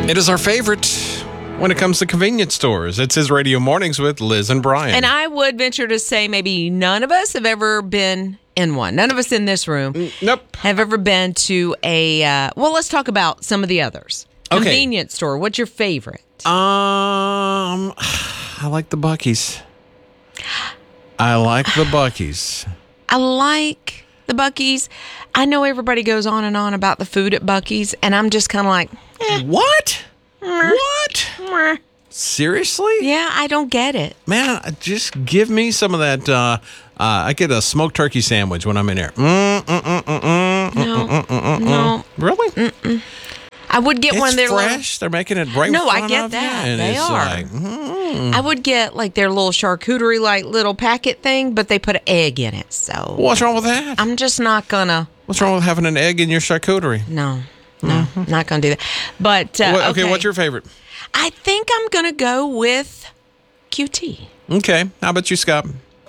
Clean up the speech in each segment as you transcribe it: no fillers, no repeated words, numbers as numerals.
It is our favorite when it comes to convenience stores. It's his Radio Mornings with Liz and Brian. And I would venture to say maybe none of us have ever been in one. None of us in this room Nope. have ever been to a, well, let's talk about some of the others. Okay. Convenience store. What's your favorite? I like the Buc-ee's. I like the Buc-ee's. I like the Buc-ee's. I know everybody goes on and on about the food at Buc-ee's, and I'm just kind of like, What? What? Seriously? yeah, I don't get it. Man, just give me some of that. I get a smoked turkey sandwich when I'm in there. No. Really? I would get one of their It's fresh. They're making it right in No, I front get of that. you. And They it's are. like, I would get like their little charcuterie like little packet thing, but they put an egg in it. So what's wrong with that? I'm just not gonna. What's wrong with having an egg in your charcuterie? No, not gonna do that. But Okay, what's your favorite? I think I'm gonna go with QT. Okay, how about you, Scott?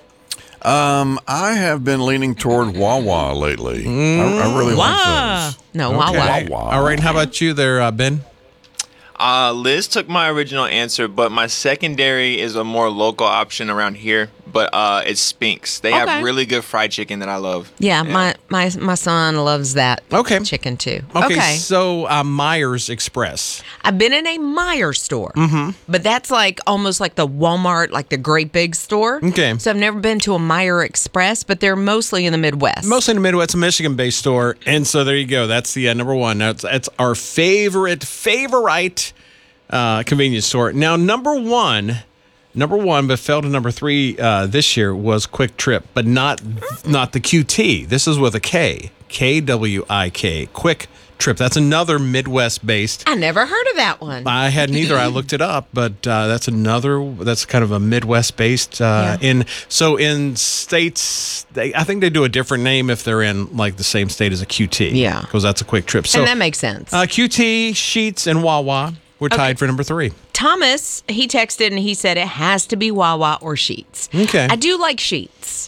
I have been leaning toward Wawa lately. I really like those. No, Okay. Wawa. All right, how about you there, Ben? Liz took my original answer, but my secondary is a more local option around here. But it's Spink's. They Okay. have really good fried chicken that I love. Yeah, my son loves that. Okay. Chicken too. Okay, so Myers Express. I've been in a Meijer store, but that's like almost like the Walmart, like the great big store. Okay. So I've never been to a Meijer Express, but they're mostly in the Midwest. Mostly in the Midwest, a Michigan-based store. And so there you go. That's the number one. That's our favorite convenience store. Now, number one, but fell to number 3 this year was Quick Trip, but not the QT. This is with a K. KWIK. Quick Trip. That's another Midwest-based. I never heard of that one. I hadn't either. I looked it up, but that's kind of a Midwest-based. In states, I think they do a different name if they're in like the same state as a QT. Yeah. Because that's a Quick Trip. So And that makes sense. QT, Sheetz, and Wawa were tied for number 3. Thomas, he texted and he said it has to be Wawa or Sheetz. Okay. I do like Sheetz.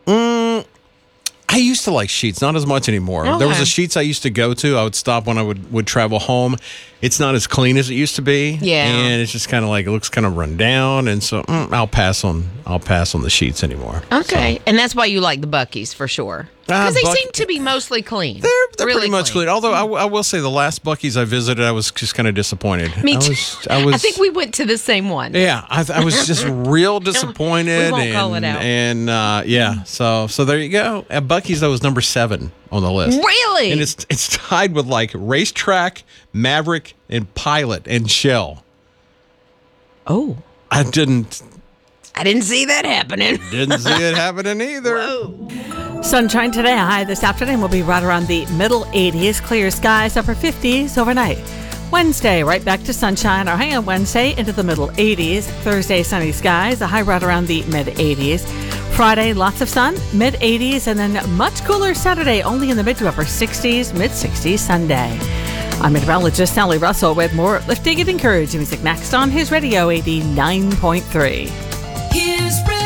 I used to like Sheetz, not as much anymore. There was a Okay. Sheetz I used to go to. I would stop when I would travel home. It's not as clean as it used to be. Yeah. And it's just kind of like, it looks kind of run down. And so I'll pass on the Sheetz anymore. Okay. And that's why you like the Buc-ee's for sure. Because they seem to be mostly clean. They're Really pretty much clean. Although I will say the last Buc-ee's I visited, I was just kind of disappointed. Me I too. was, I think we went to the same one. Yeah, I was just real disappointed. We won't call it out. And yeah, so there you go. At Buc-ee's, that was number 7 on the list. Really? And it's tied with like Racetrack, Maverick, and Pilot and Shell. Oh. I didn't see that happening. see it happening either. Sunshine today, high this afternoon will be right around the middle 80s. Clear skies, upper 50s overnight. Wednesday, right back to sunshine. Our high on Wednesday into the middle 80s. Thursday, sunny skies, a high right around the mid 80s. Friday, lots of sun, mid 80s, and then much cooler Saturday, only in the mid to upper 60s, mid 60s Sunday. I'm meteorologist Sally Russell with more uplifting and encouraging music next on his Radio 89.3. His radio.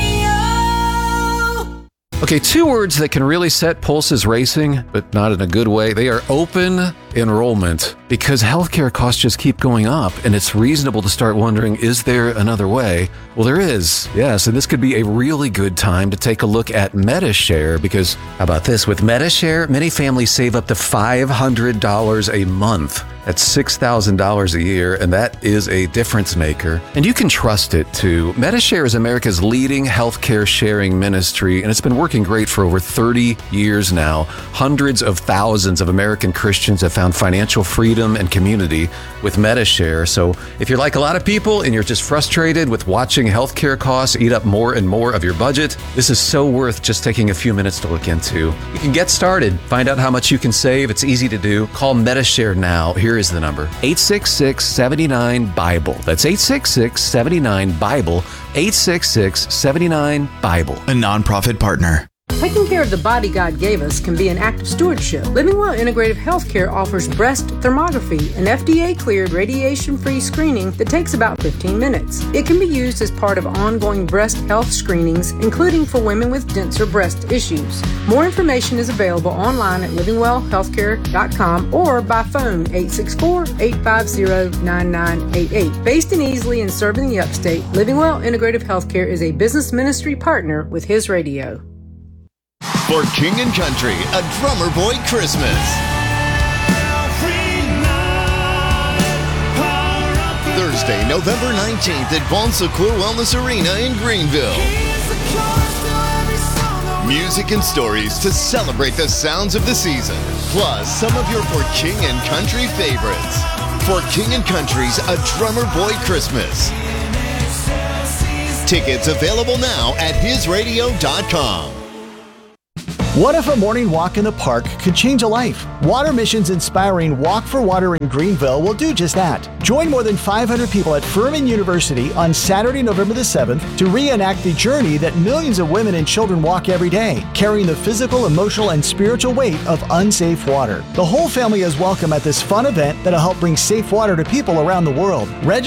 Okay, 2 words that can really set pulses racing, but not in a good way. They are open enrollment, because healthcare costs just keep going up, and it's reasonable to start wondering, is there another way? Well, there is, yes, and this could be a really good time to take a look at Medi-Share, because how about this? With Medi-Share, many families save up to $500 a month. That's $6,000 a year, and that is a difference maker. And you can trust it, too. Medi-Share is America's leading healthcare sharing ministry, and it's been working great for over 30 years now. Hundreds of thousands of American Christians have found financial freedom and community with Medi-Share. So if you're like a lot of people and you're just frustrated with watching healthcare costs eat up more and more of your budget, this is so worth just taking a few minutes to look into. You can get started. Find out how much you can save. It's easy to do. Call Medi-Share now. Here is the number: 866-79-BIBLE. That's 866-79-BIBLE. 866-79-BIBLE. A nonprofit partner. Taking care of the body God gave us can be an act of stewardship. Living Well Integrative Healthcare offers breast thermography, an FDA-cleared radiation-free screening that takes about 15 minutes. It can be used as part of ongoing breast health screenings, including for women with denser breast issues. More information is available online at livingwellhealthcare.com or by phone 864-850-9988. Based in Easley and serving the upstate, Living Well Integrative Healthcare is a business ministry partner with His Radio. For King and Country, a Drummer Boy Christmas. Thursday, November 19th at Bon Secours Wellness Arena in Greenville. Music and stories to celebrate the sounds of the season, plus some of your For King and Country favorites. For King and Country's A Drummer Boy Christmas. Tickets available now at hisradio.com. What if a morning walk in the park could change a life? Water Mission's inspiring Walk for Water in Greenville will do just that. Join more than 500 people at Furman University on Saturday, November the 7th to reenact the journey that millions of women and children walk every day, carrying the physical, emotional, and spiritual weight of unsafe water. The whole family is welcome at this fun event that'll help bring safe water to people around the world.